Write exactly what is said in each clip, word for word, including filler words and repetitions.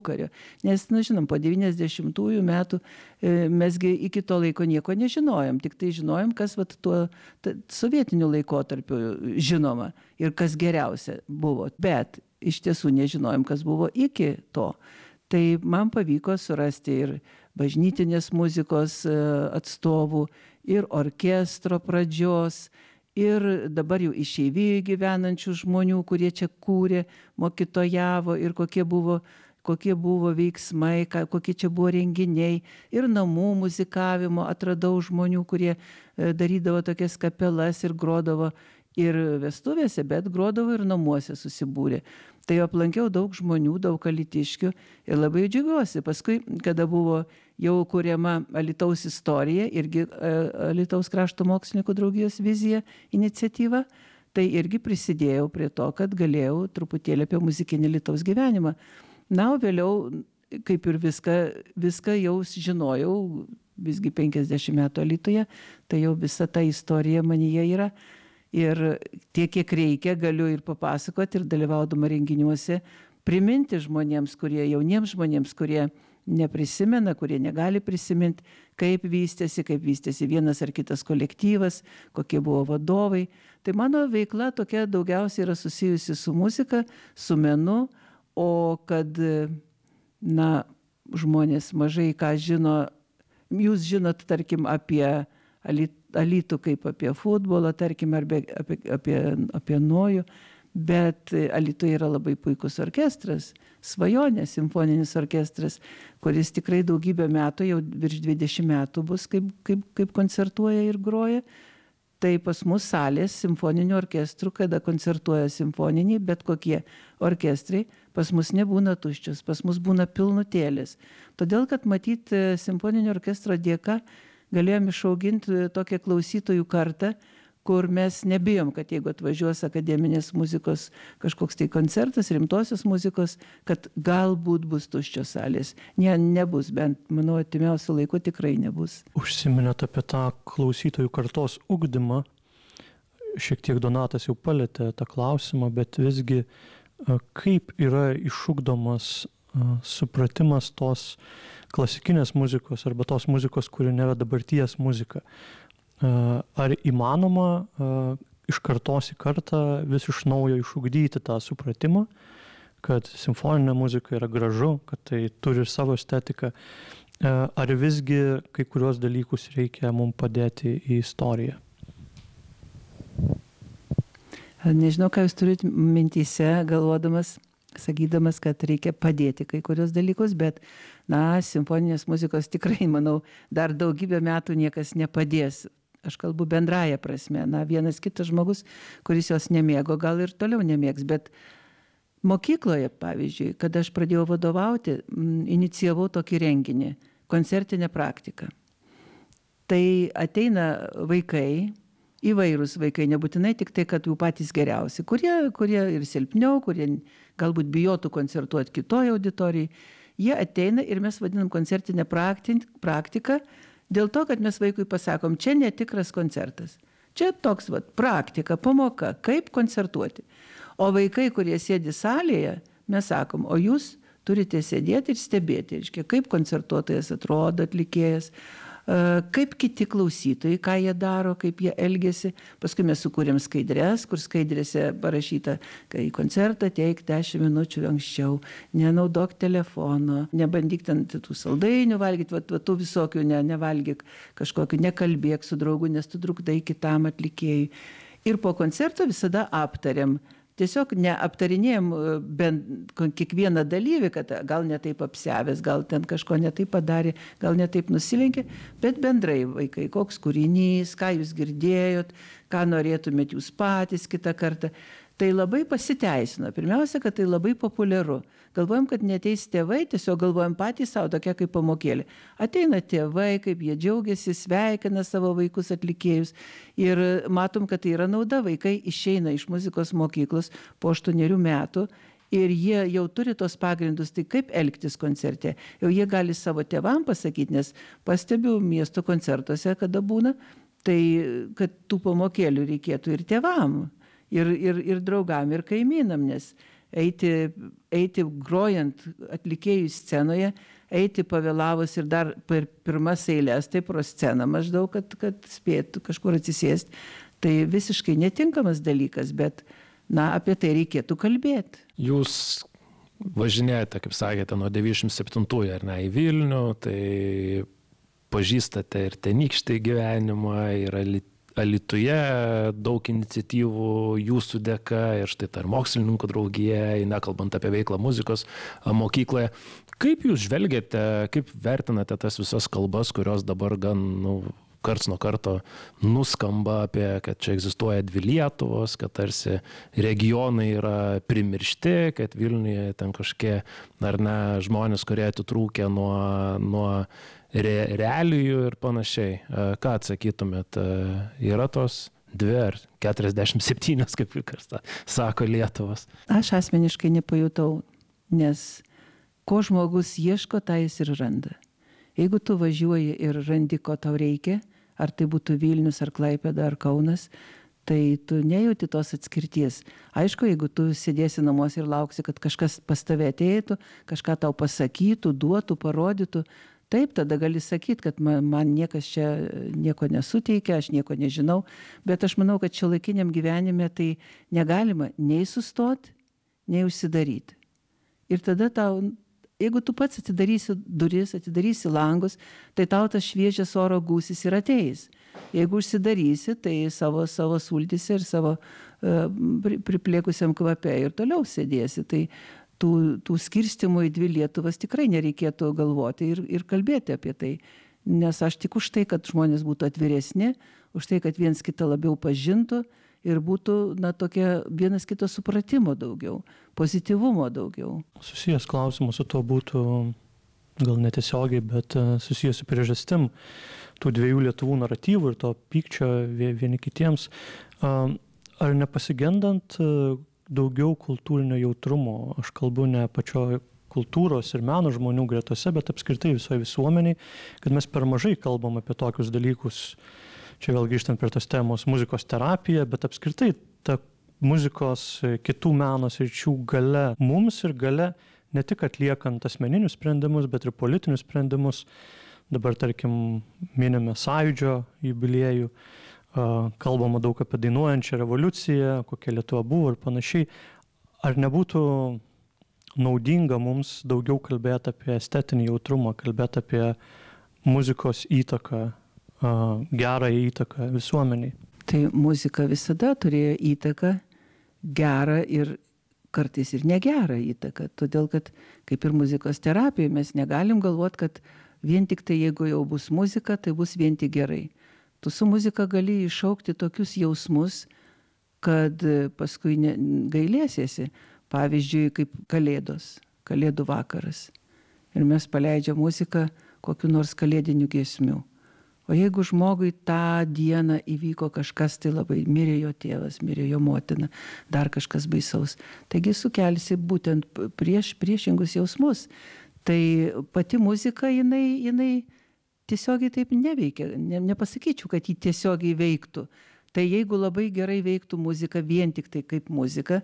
kario. Nes, na, žinom, po devyniasdešimtųjų metų e, mesgi iki to laiko nieko nežinojom, tik tai žinojom, kas vat, tuo ta, sovietiniu laikotarpiu žinoma ir kas geriausia buvo. Bet iš tiesų nežinojom, kas buvo iki to. Tai man pavyko surasti ir bažnytinės muzikos e, atstovų, ir orkestro pradžios, ir dabar jau išeivijoje gyvenančių žmonių, kurie čia kūrė, mokytojavo ir kokie buvo, kokie buvo veiksmai, ką, kokie čia buvo renginiai, ir namų muzikavimo atradau žmonių, kurie darydavo tokias kapelas ir grodavo ir vestuvėse, bet grodavo ir namuose susibūrė. Tai aplankiau daug žmonių, daug alytiškių ir labai džiaugiuosi. Paskui, kada buvo jau kuriama Alytaus istorija, irgi Alytaus krašto mokslininkų draugijos vizija, iniciatyva, tai irgi prisidėjau prie to, kad galėjau truputėlį apie muzikinį Alytaus gyvenimą. Na, o vėliau, kaip ir viską, viską jau žinojau, visgi penkiasdešimt metų Alytuje, tai jau visa ta istorija manyje yra. Ir tiek, kiek reikia, galiu ir papasakoti, ir dalyvaudama renginiuose, priminti žmonėms, kurie, jauniems žmonėms, kurie neprisimena, kurie negali prisiminti, kaip vystėsi, kaip vystėsi vienas ar kitas kolektyvas, kokie buvo vadovai. Tai mano veikla tokia daugiausiai yra susijusi su muzika, su menu, o kad, na, žmonės mažai ką žino, jūs žinot, tarkim, apie Alytų, Alytų kaip apie futbolą, tarkim, arba apie, apie, apie Nojų, bet Alytuje yra labai puikus orkestras, Svajonė, simfoninis orkestras, kuris tikrai daugybę metų, jau virš dvidešimt metų bus, kaip, kaip, kaip koncertuoja ir groja. Tai pas mus salės simfoninių orkestrų, kada koncertuoja simfoniniai, bet kokie orkestrai, pas mus nebūna tuščios, pas mus būna pilnutėlės. Todėl, kad matyti simfoninio orkestro dėka, galėjom išauginti tokią klausytojų kartą, kur mes nebijom, kad jeigu atvažiuos akademinės muzikos kažkoks tai koncertas, rimtosios muzikos, kad galbūt bus tuščios salės. Ne, nebus, bent, manau, artimiausiu laiku tikrai nebus. Užsiminėt apie tą klausytojų kartos ugdymą. Šiek tiek Donatas jau palėtė tą klausimą, bet visgi kaip yra išugdomas supratimas tos klasikinės muzikos arba tos muzikos, kuri nėra dabarties muzika. Ar įmanoma iš kartos į kartą vis iš naujo išugdyti tą supratimą, kad simfoninė muzika yra gražu, kad tai turi savo estetiką, ar visgi kai kurios dalykus reikia mums padėti į istoriją? Nežinau, ką jūs turite mintyse, galvodamas, sakydamas, kad reikia padėti kai kurios dalykus, bet, na, simfoninės muzikos tikrai, manau, dar daugybę metų niekas nepadės. Aš kalbu bendraja prasme. Na, vienas kitas žmogus, kuris jos nemėgo, gal ir toliau nemėgs, bet mokykloje, pavyzdžiui, kada aš pradėjau vadovauti, inicijavau tokį renginį, koncertinę praktiką. Tai ateina vaikai, įvairūs vaikai, nebūtinai tik tai, kad jų patys geriausi, kurie, kurie ir silpniau, kurie galbūt bijotų koncertuoti kitoje auditorijai. Jie ateina ir mes vadinam koncertinę praktiką, dėl to, kad mes vaikui pasakom, čia netikras koncertas. Čia toks vat, praktika, pamoka, kaip koncertuoti. O vaikai, kurie sėdi salėje, mes sakom, o jūs turite sėdėti ir stebėti, reiškia, kaip koncertuotojas atrodo, atlikėjas, kaip kiti klausytojai, ką jie daro, kaip jie elgiasi. Paskui mes sukūrėm skaidrės, kur skaidrėse parašyta, kai į koncertą teik dešimt minučių anksčiau, nenaudok telefono, nebandyk ten tų saldainių valgyti, va, va, tų visokių, ne, nevalgyk kažkokių, nekalbėk su draugu, nes tu trukdai kitam atlikėjui. Ir po koncerto visada aptariam. Tiesiog neaptarinėjom bent kiekvieną dalyvį, kad gal netaip apsiavęs, gal ten kažko netaip padarė, gal netaip nusilenkė, bet bendrai vaikai, koks kūrinys, ką jūs girdėjot, ką norėtumėt jūs patys kitą kartą. Tai labai pasiteisino. Pirmiausia, kad tai labai populiaru. Galvojam, kad neteis tėvai, tiesiog galvojam patys savo, tokia kaip pamokėlė. Ateina tėvai, kaip jie džiaugiasi, sveikina savo vaikus atlikėjus. Ir matom, kad tai yra nauda. Vaikai išeina iš muzikos mokyklos po aštuonerių metų ir jie jau turi tos pagrindus, tai kaip elgtis koncerte. Jau jie gali savo tėvam pasakyti, nes pastebiu miesto koncertuose, kada būna, tai kad tų pamokėlių reikėtų ir tėvam. Ir, ir, ir draugam, ir kaimynam, nes eiti, eiti grojant atlikėjų scenoje, eiti pavėlavus ir dar per pirmas eilės, tai pro sceną maždaug, kad, kad spėtų kažkur atsisėsti. Tai visiškai netinkamas dalykas, bet na, apie tai reikėtų kalbėti. Jūs važinėjate, kaip sakėte, nuo devyniasdešimt septintųjų ar ne, į Vilnių, tai pažįstate ir tenykštį gyvenimą, ir Alytuje daug iniciatyvų jūsų dėka, ir štai ta ir mokslininkų draugija, nekalbant apie veiklą muzikos mokykloje. Kaip jūs žvelgiate, kaip vertinate tas visas kalbas, kurios dabar gan nu, karts nuo karto nuskamba apie, kad čia egzistuoja dvi Lietuvos, kad tarsi regionai yra primiršti, kad Vilniuje ten kažkokie, ar ne, žmonės, kurie atitrūkė nuo, nuo re, realijų ir panašiai. Ką atsakytumėt? Yra tos dvi ar keturiasdešimt septynios, kaip karsta, sako Lietuvos? Aš asmeniškai nepajutau, nes ko žmogus ieško, tą jis ir randa. Jeigu tu važiuoji ir randi, ko tau reikia, ar tai būtų Vilnius, ar Klaipėda, ar Kaunas, tai tu nejauti tos atskirties. Aišku, jeigu tu sėdėsi namuose ir lauksi, kad kažkas pas tave ateitų, kažką tau pasakytų, duotų, parodytų, taip, tada gali sakyti, kad man, man niekas čia nieko nesuteikia, aš nieko nežinau, bet aš manau, kad šiuolaikiniam gyvenime tai negalima nei sustoti, nei užsidaryti. Ir tada tau, jeigu tu pats atidarysi duris, atidarysi langus, tai tau tas šviežias oro gūsis ir ateis. Jeigu užsidarysi, tai savo, savo sultyse ir savo uh, priplėkusiam kvape ir toliau sėdėsi. Tai tų, tų skirstimų į dvi Lietuvas tikrai nereikėtų galvoti ir, ir kalbėti apie tai. Nes aš tik už tai, kad žmonės būtų atviresni, už tai, kad viens kitą labiau pažintų ir būtų, na, tokia vienas kito supratimo daugiau, pozityvumo daugiau. Susijęs klausimas su to būtų, gal netiesiogiai, bet susijęs su priežastim tų dviejų Lietuvų naratyvų ir to pykčio vieni kitiems. Ar nepasigendant daugiau kultūrinio jautrumo, aš kalbu ne pačio kultūros ir meno žmonių gretose, bet apskritai visoje visuomeniai, kad mes per mažai kalbam apie tokius dalykus. Čia vėl grįžtant prie tos temos muzikos terapija, bet apskritai ta muzikos kitų meno sričių gale mums ir gale ne tik atliekant asmeninius sprendimus, bet ir politinius sprendimus. Dabar, tarkim, minime Sąjūdžio jubiliejų, kalbama daug apie dainuojančią revoliuciją, kokia Lietuva buvo ir panašiai. Ar nebūtų naudinga mums daugiau kalbėti apie estetinį jautrumą, kalbėti apie muzikos įtaką, gerą įtaką visuomeniai? Tai muzika visada turėjo įtaką, gerą ir kartais ir negerą įtaką. Todėl, kad kaip ir muzikos terapija, mes negalim galvoti, kad vien tik tai, jeigu jau bus muzika, tai bus vien tik gerai. Tu su muzika gali iššaukti tokius jausmus, kad paskui ne, gailėsiesi. Pavyzdžiui, kaip kalėdos, kalėdų vakaras. Ir mes paleidžiam muziką kokiu nors kalėdinių giesmių. O jeigu žmogui tą dieną įvyko kažkas, tai labai mirė jo tėvas, mirė jo motina, dar kažkas baisaus. Taigi sukelsi būtent prieš, priešingus jausmus. Tai pati muzika, jinai, jinai tiesiogiai taip neveikia. Ne, nepasakyčiau, kad ji tiesiogiai veiktų. Tai jeigu labai gerai veiktų muzika, vien tik tai kaip muzika,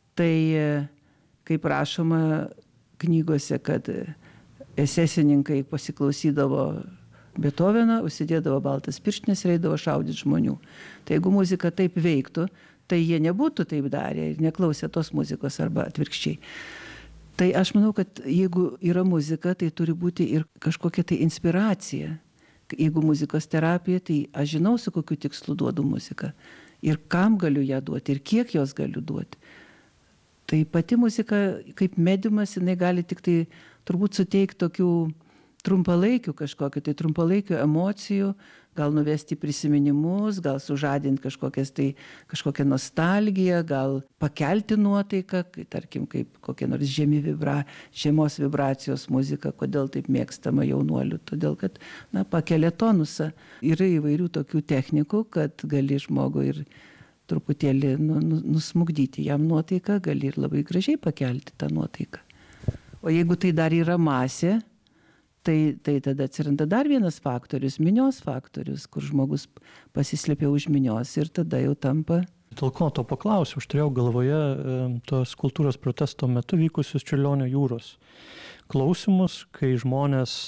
tai kaip rašoma knygose, kad esesininkai pasiklausydavo Beethoveną, užsidėdavo baltas pirštines ir eidavo šaudyti žmonių. Tai jeigu muzika taip veiktų, tai jie nebūtų taip darę ir neklausė tos muzikos arba atvirkščiai. Tai aš manau, kad jeigu yra muzika, tai turi būti ir kažkokia tai inspiracija. Jeigu muzikos terapija, tai aš žinau, su kokiu tikslu duodu muziką. Ir kam galiu ją duoti, ir kiek jos galiu duoti. Tai pati muzika, kaip mediumas, jinai gali tik tai turbūt suteikti tokių trumpalaikių kažkokių, tai trumpalaikių emocijų, gal nuvesti prisiminimus, gal sužadinti kažkokias tai kažkokią nostalgiją, gal pakelti nuotaiką, kai, tarkim, kaip kokia nors žemi vibra, žemos vibracijos muzika, kodėl taip mėgstama jaunuolių, todėl kad, na, pakelia tonusą. Yra įvairių tokių technikų, kad gali žmogų ir truputėlį nu, nu, nusmugdyti jam nuotaiką, gali ir labai gražiai pakelti tą nuotaiką. O jeigu tai dar yra masė, Tai, tai tada atsiranda dar vienas faktorius, minios faktorius, kur žmogus pasislėpia už minios ir tada jau tampa Dėl ko to paklausiu, aš turėjau galvoje tos kultūros protesto metu vykusius Čiurlionio jūros klausimus, kai žmonės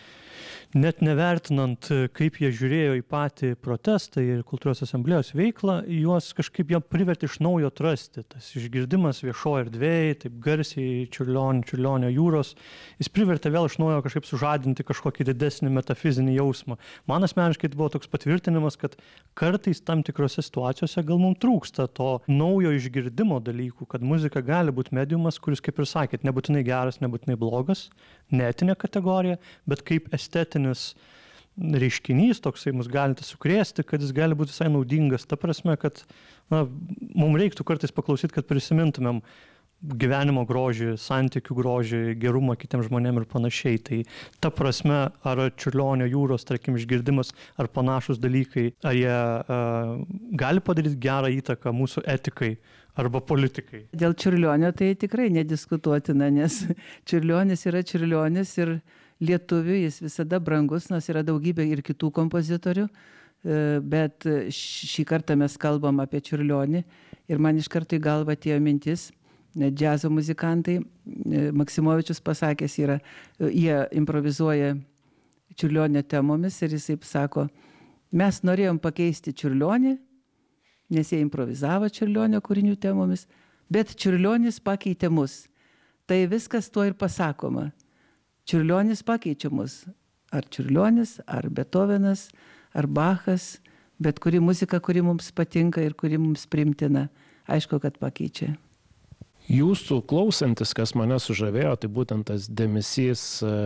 net nevertinant, kaip jie žiūrėjo į patį protestą ir kultūros asamblėjos veiklą, juos kažkaip jie privertė iš naujo atrasti. Tas išgirdimas viešoje erdvėje, taip garsiai Čiurlionio, Čiurlionio jūros, jis privertė vėl iš naujo kažkaip sužadinti kažkokį didesnį metafizinį jausmą. Man asmeniškai tai buvo toks patvirtinimas, kad kartais tam tikrose situacijose gal mums trūksta to naujo išgirdimo dalykų, kad muzika gali būti mediumas, kuris, kaip ir sakėt, nebūtinai geras, nebūtinai blogas, neetinė kategorija, bet kaip estetinis reiškinys, toksai mus galite sukrėsti, kad jis gali būti visai naudingas. Ta prasme, kad na, mums reiktų kartais paklausyti, kad prisimintumėm gyvenimo grožį, santykių grožį, gerumą kitiems žmonėms ir panašiai. Tai ta prasme, ar Čiurlionio jūros, tarkim, išgirdimas, ar panašus dalykai, ar jie uh, gali padaryti gerą įtaką mūsų etikai arba politikai? Dėl Čiurlionio tai tikrai nediskutuotina, nes Čiurlionis yra Čiurlionis ir lietuvių jis visada brangus, nors yra daugybė ir kitų kompozitorių, bet šį kartą mes kalbam apie Čiurlionį ir man iš karto į galvą atėjo mintis, džiazo muzikantai, Maksimovičius pasakęs yra, jie improvizuoja Čiurlionio temomis ir jisai sako, mes norėjom pakeisti Čiurlionį, nes jie improvizavo Čiurlionio kūrinių temomis, bet Čiurlionis pakeitė mus. Tai viskas tuo ir pasakoma. Čiurlionis pakeičia mus. Ar Čiurlionis, ar Beethovenas, ar Bachas, bet kuri muzika, kuri mums patinka ir kuri mums primtina, aišku, kad pakeičia. Jūsų klausantis, kas mane sužavėjo, tai būtent tas dėmesys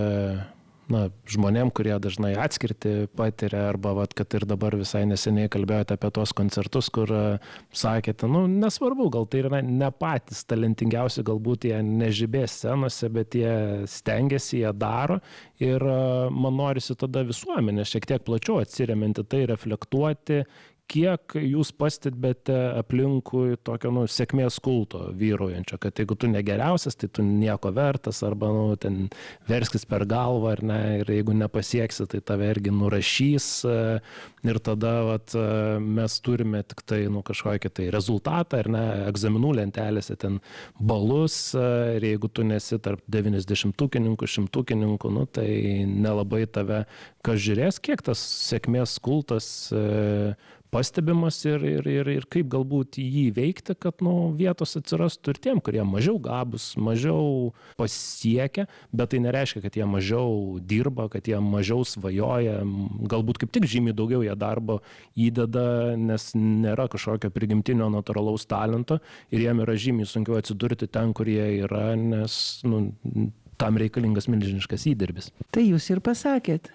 na, žmonėm, kurie dažnai atskirti patiria, arba vat, kad ir dabar visai neseniai kalbėjote apie tos koncertus, kur sakėte, nu, nesvarbu, gal tai yra ne patys talentingiausi, galbūt jie nežibės scenose, bet jie stengiasi, jie daro ir man norisi tada visuomenė šiek tiek plačiau atsiremianti tai, reflektuoti, kiek jūs pastebite aplinkui tokio, nu, sėkmės kulto vyraujančio, kad jeigu tu negeriausias, tai tu nieko vertas, arba, nu, ten verskis per galvą, ar ne, ir jeigu nepasieksi, tai tave irgi nurašys, ir tada, vat, mes turime tik tai, nu, kažkokį tai rezultatą, ar ne, egzaminų lentelėse ten balus, ir jeigu tu nesi tarp devyniasdešimtukininkų, šimtukininkų, nu, tai nelabai tave kas žiūrės, kiek tas sėkmės kultas pastebimas ir, ir, ir, ir kaip galbūt jį veikti, kad nu, vietos atsirastų ir tiem, kurie mažiau gabus, mažiau pasiekia, bet tai nereiškia, kad jie mažiau dirba, kad jie mažiau svajoja, galbūt kaip tik žymiai daugiau jie darbo įdeda, nes nėra kažkokio prigimtinio natūralaus talento ir jiem yra žymiai sunkiau atsidurti ten, kur jie yra, nes nu, tam reikalingas milžiniškas įdirbis. Tai jūs ir pasakėt.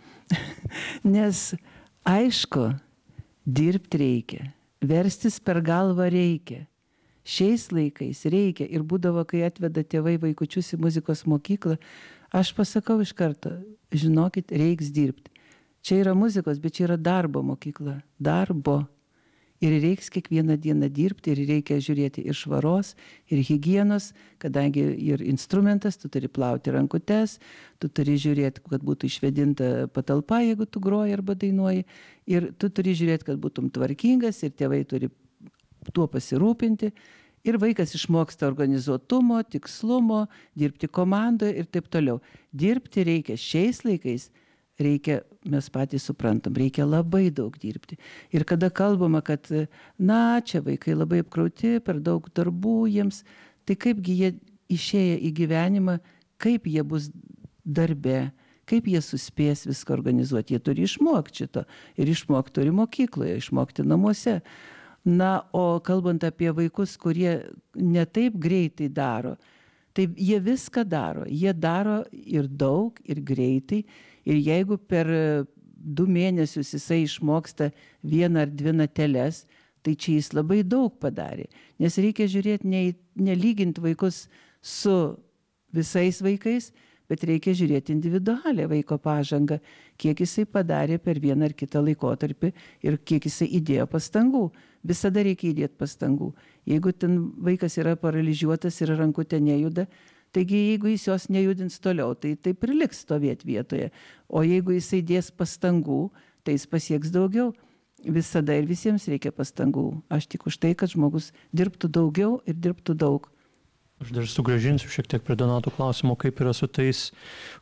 Nes aišku, dirbti reikia, verstis per galvą reikia. Šiais laikais reikia ir būdavo, kai atveda tėvai vaikučius į muzikos mokyklą, aš pasakau iš karto, žinokit, reiks dirbti. Čia yra muzikos, bet čia yra darbo mokykla, darbo. Ir reiks kiekvieną dieną dirbti ir reikia žiūrėti ir švaros, ir higienos, kadangi ir instrumentas, tu turi plauti rankutes, tu turi žiūrėti, kad būtų išvedinta patalpa, jeigu tu groji arba dainuoji, ir tu turi žiūrėti, kad būtum tvarkingas, ir tėvai turi tuo pasirūpinti, ir vaikas išmoksta organizuotumo, tikslumo, dirbti komandoje ir taip toliau. Dirbti reikia šiais laikais. Reikia, mes patys suprantam, reikia labai daug dirbti. Ir kada kalbama, kad, na, čia vaikai labai apkrauti, per daug darbų jiems, tai kaipgi jie išėję į gyvenimą, kaip jie bus darbe, kaip jie suspės viską organizuoti. Jie turi išmokti šito ir išmokti turi mokykloje, išmokti namuose. Na, o kalbant apie vaikus, kurie ne taip greitai daro, tai jie viską daro. Jie daro ir daug, ir greitai. Ir jeigu per du mėnesius jisai išmoksta vieną ar dvi nateles, tai čia jis labai daug padarė. Nes reikia žiūrėti, ne, nelyginti vaikus su visais vaikais, bet reikia žiūrėti individualią vaiko pažangą, kiek jisai padarė per vieną ar kitą laikotarpį ir kiek jisai įdėjo pastangų. Visada reikia įdėti pastangų. Jeigu ten vaikas yra paralyžiuotas ir rankutė nejuda, taigi jeigu jis jos nejudins toliau, tai taip ir liks stovėti vietoje. O jeigu jisai dės pastangų, tai jis pasieks daugiau. Visada ir visiems reikia pastangų. Aš tik už tai, kad žmogus dirbtų daugiau ir dirbtų daug. Aš dar sugrąžinsiu šiek tiek prie Donato klausimo, kaip yra su tais,